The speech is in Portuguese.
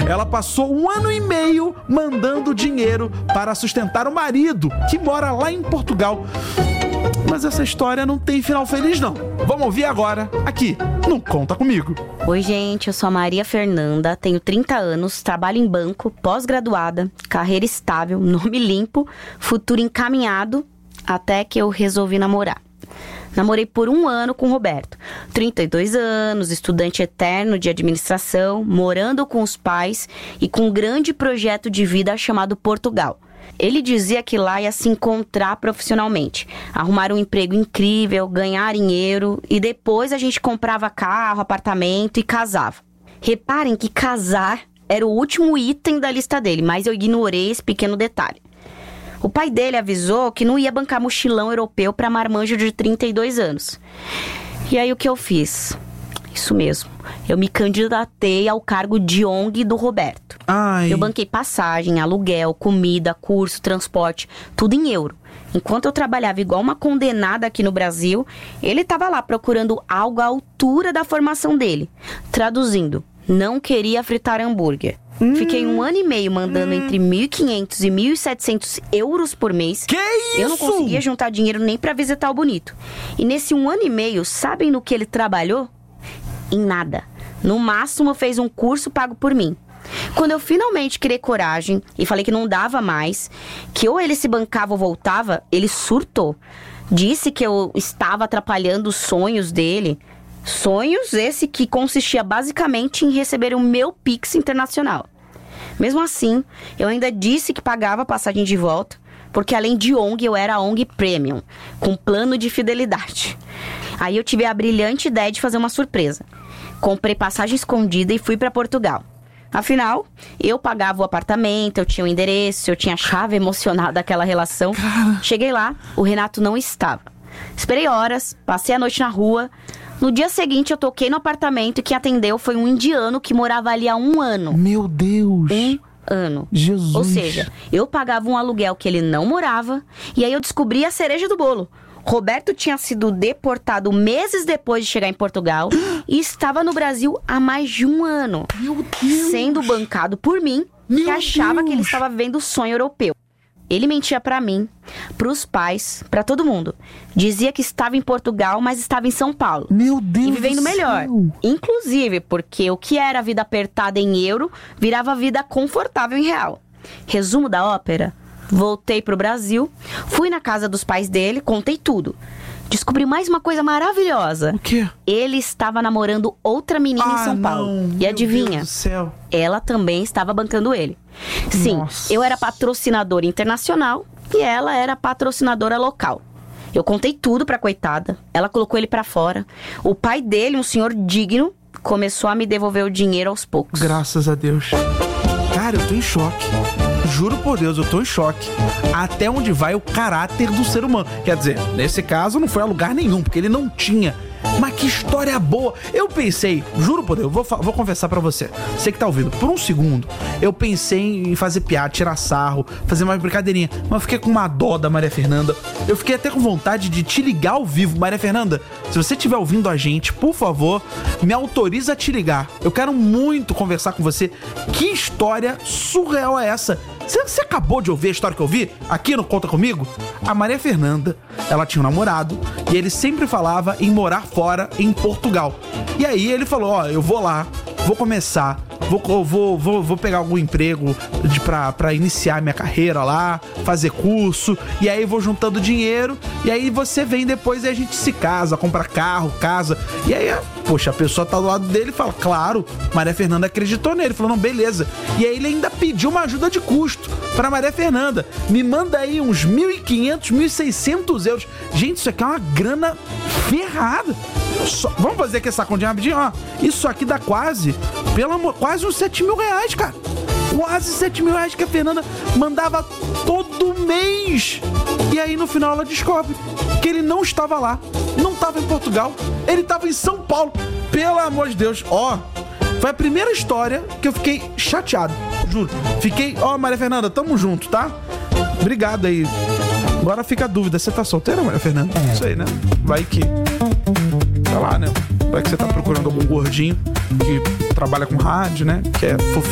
Ela passou 1 ano e meio mandando dinheiro para sustentar o marido, que mora lá em Portugal. Mas essa história não tem final feliz, não. Vamos ouvir agora, aqui, no Conta Comigo. Oi, gente, eu sou a Maria Fernanda, tenho 30 anos, trabalho em banco, pós-graduada, carreira estável, nome limpo, futuro encaminhado, até que eu resolvi namorar. Namorei por 1 ano com o Roberto, 32 anos, estudante eterno de administração, morando com os pais e com um grande projeto de vida chamado Portugal. Ele dizia que lá ia se encontrar profissionalmente, arrumar um emprego incrível, ganhar dinheiro e depois a gente comprava carro, apartamento e casava. Reparem que casar era o último item da lista dele, mas eu ignorei esse pequeno detalhe. O pai dele avisou que não ia bancar mochilão europeu para marmanjo de 32 anos. E aí o que eu fiz? Isso mesmo, eu me candidatei ao cargo de ONG do Roberto. Eu banquei passagem, aluguel, comida, curso, transporte, tudo em euro. Enquanto eu trabalhava igual uma condenada aqui no Brasil, ele estava lá procurando algo à altura da formação dele. Traduzindo, não queria fritar hambúrguer. Fiquei 1 ano e meio mandando entre 1.500 e 1.700 euros por mês. Que isso? Eu não conseguia juntar dinheiro nem pra visitar o bonito. E nesse 1 ano e meio, sabem no que ele trabalhou? Em nada. No máximo fez um curso pago por mim. Quando eu finalmente criei coragem e falei que não dava mais, que ou ele se bancava ou voltava, ele surtou. Disse que eu estava atrapalhando os sonhos dele. Sonhos esse que consistia basicamente em receber o meu Pix internacional. Mesmo assim, eu ainda disse que pagava a passagem de volta, porque além de ONG, eu era ONG Premium, com plano de fidelidade. Aí eu tive a brilhante ideia de fazer uma surpresa. Comprei passagem escondida e fui para Portugal. Afinal, eu pagava o apartamento, eu tinha o endereço, eu tinha a chave emocional daquela relação. Cheguei lá, o Renato não estava. Esperei horas, passei a noite na rua. No dia seguinte, eu toquei no apartamento e quem atendeu foi um indiano que morava ali há 1 ano. Meu Deus! 1 ano. Jesus! Ou seja, eu pagava um aluguel que ele não morava e aí eu descobri a cereja do bolo. Roberto tinha sido deportado meses depois de chegar em Portugal e estava no Brasil há mais de 1 ano. Meu Deus! Sendo bancado por mim, que achava que ele estava vivendo o sonho europeu. Ele mentia pra mim, pros pais, pra todo mundo. Dizia que estava em Portugal, mas estava em São Paulo. Meu Deus! E vivendo melhor. Inclusive, porque o que era vida apertada em euro, virava vida confortável em real. Resumo da ópera: voltei pro Brasil, fui na casa dos pais dele, contei tudo. Descobri mais uma coisa maravilhosa. O quê? Ele estava namorando outra menina em São Paulo. E adivinha? Meu Deus do céu. Ela também estava bancando ele. Sim, Nossa. eu era patrocinadora internacional e ela era patrocinadora local. Eu contei tudo pra coitada. Ela colocou ele pra fora. O pai dele, um senhor digno, começou a me devolver o dinheiro aos poucos. Graças a Deus. Cara, eu tô em choque. Juro por Deus, eu tô em choque. Até onde vai o caráter do ser humano. Quer dizer, nesse caso não foi a lugar nenhum, porque ele não tinha. Mas que história boa. Eu pensei, juro por Deus, vou confessar pra você. Você que tá ouvindo, por um segundo, eu pensei em fazer piada, tirar sarro, fazer uma brincadeirinha. Mas eu fiquei com uma dó da Maria Fernanda. Eu fiquei até com vontade de te ligar ao vivo. Maria Fernanda, se você estiver ouvindo a gente, por favor, me autoriza a te ligar. Eu quero muito conversar com você. Que história surreal é essa? Você acabou de ouvir a história que eu vi aqui no Conta Comigo? A Maria Fernanda, ela tinha um namorado e ele sempre falava em morar fora em Portugal. E aí ele falou, ó, eu vou lá, vou começar, vou pegar algum emprego pra iniciar minha carreira lá, fazer curso, e aí vou juntando dinheiro, e aí você vem depois e a gente se casa, compra carro, casa, e aí, poxa, a pessoa tá do lado dele e fala, claro, Maria Fernanda acreditou nele, falou, não, beleza. E aí ele ainda pediu uma ajuda de custo pra Maria Fernanda, me manda aí uns 1.500, 1.600 euros. Gente, isso aqui é uma grana ferrada. Vamos fazer aqui essa continha rapidinho, ó. Isso aqui dá quase uns 7 mil reais, cara. Quase 7 mil reais que a Fernanda mandava todo mês. E aí no final ela descobre que ele não estava lá, não estava em Portugal, ele estava em São Paulo. Pelo amor de Deus, ó. Foi a primeira história que eu fiquei chateado, juro. Fiquei, ó, Maria Fernanda, tamo junto, tá? Obrigado aí. Agora fica a dúvida, você tá solteira, Maria Fernanda? Não sei, né? Vai que... Sei lá, né? Vai que você tá procurando algum gordinho que trabalha com rádio, né? Que é fofinho.